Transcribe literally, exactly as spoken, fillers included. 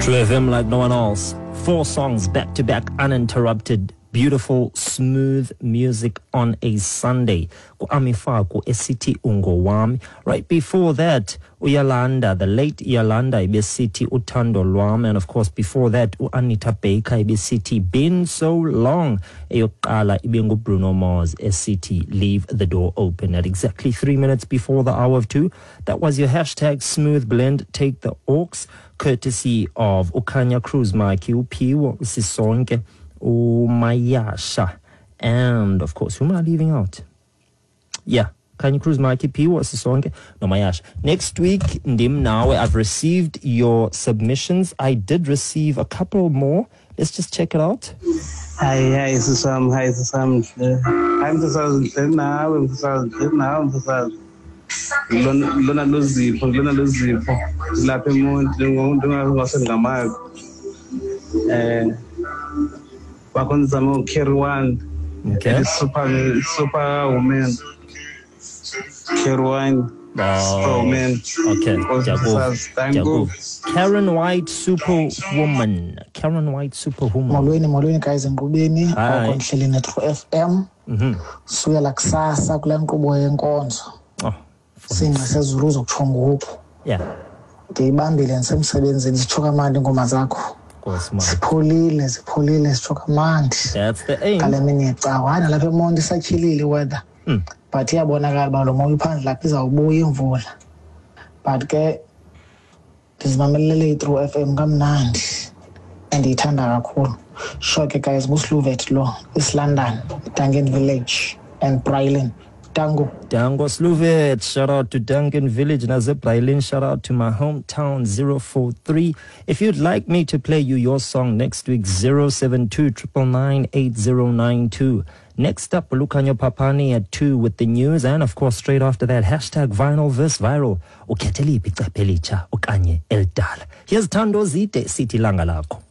True F M like no one else. Four songs back to back, uninterrupted. Beautiful, smooth music on a Sunday. Ku-Amifako esithi Ungowami. Right before that, Uyalanda, the late Yolanda ibesithi Uthando Lwami, and of course before that, Anita Baker ibesithi Been So Long. Eyoqala ibengu Bruno Mars esithi Leave the Door Open. At exactly three minutes before the hour of two, that was your hashtag smooth blend. Take the Orcs, courtesy of Ukanya Cruz, Mikey Upiwo Sisonke. Umayasha, and of course, who am I leaving out? Yeah, Kanye Cruz, Mikey P was the song. No, Mayasha. Next week, Ndim now, I've received your submissions. I did receive a couple more. Let's just check it out. Hi, hi, Susam, hi, Susam. I'm Susam now, I'm Susam now, I'm Susam. Lona Luzi, Lona Luzi, Lapimon, Dunga was in Gamag. Wakon Zamo Kerwan, okay. Super super woman, Kerwan, oh, man. Okay, Jago. Karen White Superwoman, Karen White Superwoman. Molweni molweni guys enkqubeni akonhleli netro F M. Mhm. Suyela kusasa kule nkqubo yenkonzo. Oh. Singa sezulu uzokutsho ngoku. Yeah. Ngiyibambile ngisemsebenzini sitsho kamandi ingoma zakho. Sipholile sipholile sithoka mandi. That's the aim. Kale mini yecawa hana lapha eMonti sakhilile weather. Mm. But iyabonakala ba lo moya phandle lapha izawubuya imvula. But ke ndizimamelele through F M kamnandi and ithanda kakhulu. Sure ke guys busluvet lo is London, Duncan Village and Brylin. Dango. Dango Sluvet. Shout out to Duncan Village. Nazip Lailin. Shout out to my hometown zero four three. If you'd like me to play you your song next week, zero seven two nine nine eight zero nine two. Next up, Lukanyo Papani at two with the news. And of course, straight after that, hashtag vinyl verse viral. Uketeli pizza pelicha ukanye eldala. Here's Tando Zite, City Langalako.